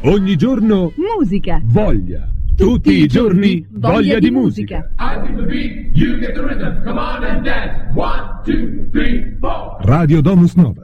Ogni giorno musica. Voglia. Tutti i giorni voglia di musica. I feel the beat, you get the rhythm. Come on and dance. 1, 2, 3, 4. Radio Domus Nova.